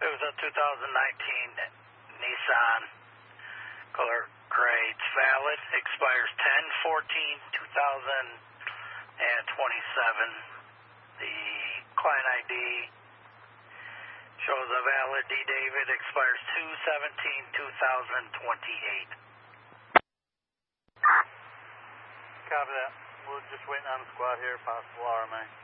It was a 2019 Nissan, color gray. It's valid, expires 10/14/2027. The client ID shows a valid D-David, expires 2/17/2028. Copy that. We're just waiting on the squad here, possible RMA.